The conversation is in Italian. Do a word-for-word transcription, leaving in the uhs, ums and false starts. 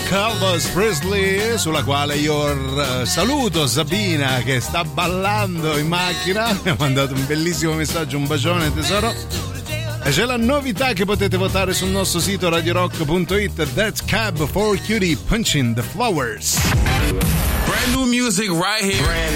Elvis Presley, sulla quale io uh, saluto Sabina che sta ballando in macchina, mi ha mandato un bellissimo messaggio, un bacione tesoro. E c'è la novità che potete votare sul nostro sito radio rock punto it, That's Cab for Cutie, Punching the Flowers. Brand new music right here. Brand